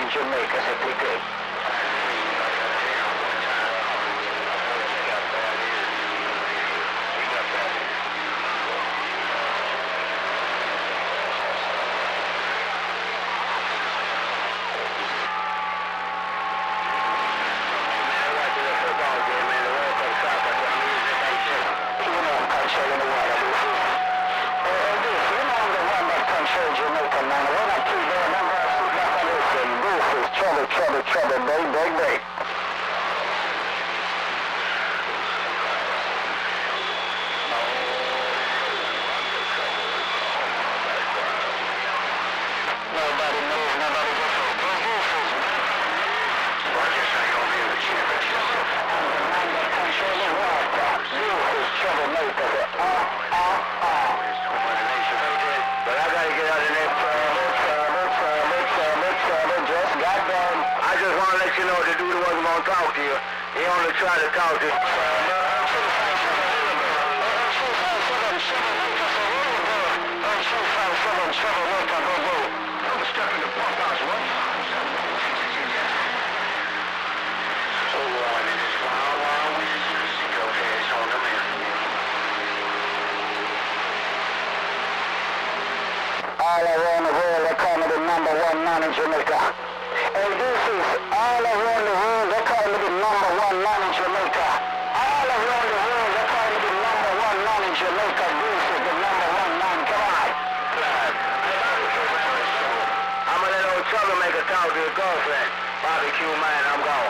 in Jamaica, se expliqué. Trouble, break. Nobody moves, nobody goes. Well, I guess I don't hear the championship. Control the water. Deuces, troublemaker. But I gotta get out of there. Just got done. I just want to let you know the dude wasn't going to talk to you. He only tried to talk to you. All around the world, they call me the number one man in Jamaica. And this is all around the world, they call me the number one man in Jamaica. All around the world, they call me the number one man in Jamaica. This is the number one man. Come on. I'm a little troublemaker talk to your girlfriend. Barbecue man, I'm gone.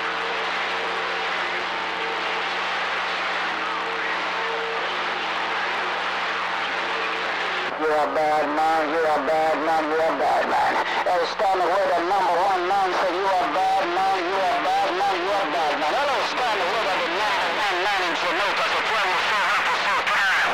You're a bad man, you're a bad man, you're a bad man. Every standing with the number one man say you're a bad man, you're a bad man, you're a bad man. Hello, standing with the number one man in Jamaica, so tell me so happy so time.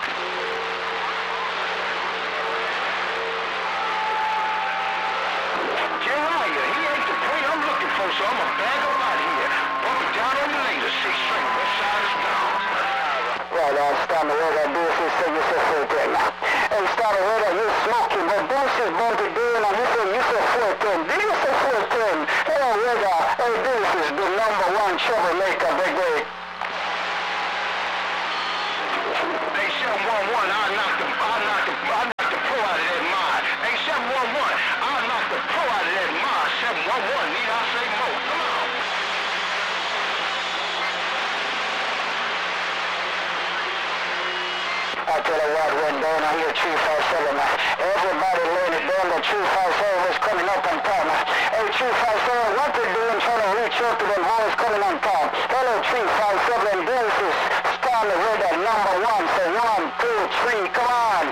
Jeriah, he ain't the point I'm looking for, so I'm gonna bag him out here. Bump it down on the lane, 6 string, west side is down. Right, I'm standing with that this is so you're so full now. And started with that you're smoking, but this is going to do and you say you're so 14. This is so 14. Hey, Rega, hey, this is the number one troublemaker, big way. Hey, 711, I knocked the pro out of that mod. Hey, 711, I knocked the pro out of that mod. 711, need I say more? Come on. I tell you what went down out here, 257. Everybody laying it down, the 257 was coming up on top. Hey, 257, what they doing trying to reach out to them hoes coming on top? Hello, 357, this is starting with that number one. Say 1, 2, 3, come on.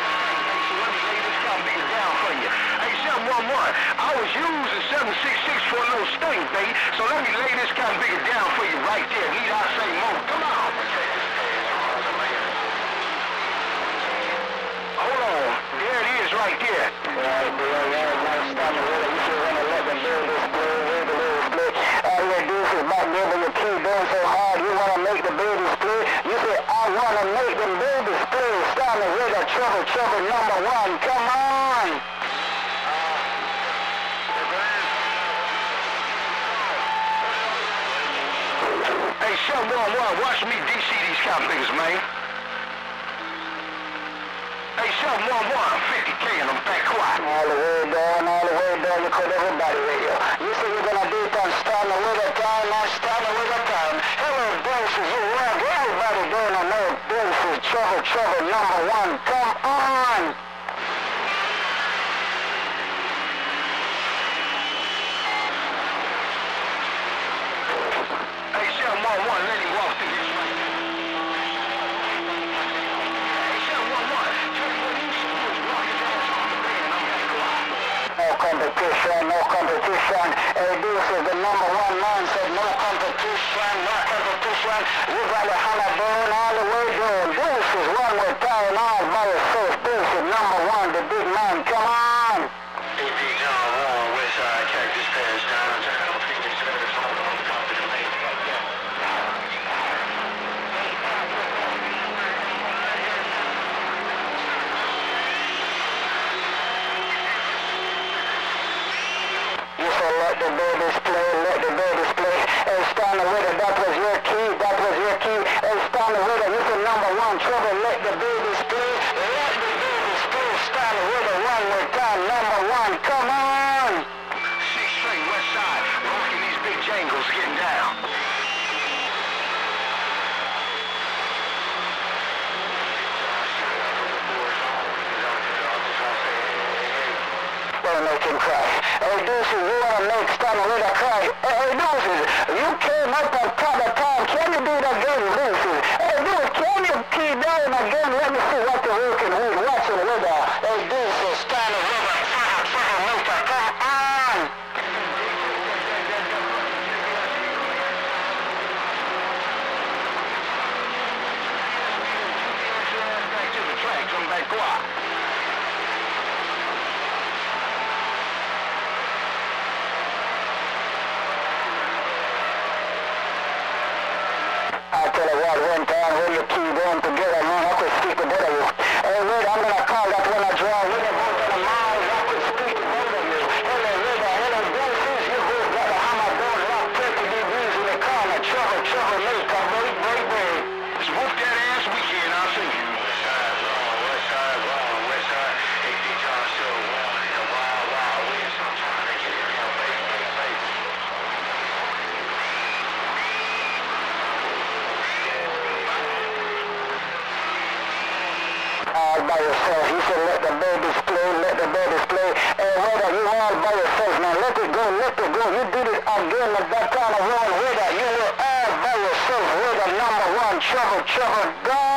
Hey, 711, I was using 766 for a little stink, baby. So let me lay this kind of bigger down for you right there. Need I say more? Come on. There it is right there. Right there, nice stop the road. You should want to let them build this split. All you do is back there when you keep doing so hard, you want to make the baby split. You say, I want to make them baby split. Starting with a trouble number one. Come on. Hey, 711, watch me DC these cop niggas, man. Hey, 711, 50K and I'm back quiet. All the way down, you call everybody radio. You say you're gonna do it on starting with a time, not starting with a time. Hello, Deuces, you want everybody doing on there. Deuces, trouble number one, come on. Hey, 711, let him walk through this right now. No competition. Hey, this is the number one man said no competition. You got to hammer down all the way down. This is one more time all by yourself. This is number one, the big man. Come on. Hey, big John, west side, Cactus Pass, downtown. Phoenix, Arizona, on the top of the lake. let the babies play, let the babies play. Hey, Stanley Witter, that was your key, that was your key. Hey, Stanley Witter, you said number one trouble, let the babies play. Let the babies play, Stanley Witter, one more time, number one, come on. 6th Street, West Side, rocking these big jangles, getting down. Wanna make him cry. Hey, Deuces, you wanna make Stanley Witter cry. Hey, Deuces, you came up on top of time. Can you do it again, Deuces? Hey, Deuces, can you key down again? Let me see what you're working with. Watch it, Witter. Hey, Deuces, Stanley Witter, come on. Back to the track, come back, go out. I tell you what, one time when you key them together, man, I could speak to both of you. Hey, wait, I'm gonna call that when I draw. When you go to the mall, I could speak to both of you. Hello, River, hello, Deuces, you both got a hammer down, lock 30 degrees in the corner. Trouble, maker, break. Just whoop that ass weekend, I'll see you. West side, hey, DJ, so wild, west. I'm trying to get it down, baby. All by yourself. He said, let the babies play. Hey, Witter, you all by yourself, man. Let it go. You did it again at that time around, Witter. You were all by yourself, Witter, number one, trouble, gone.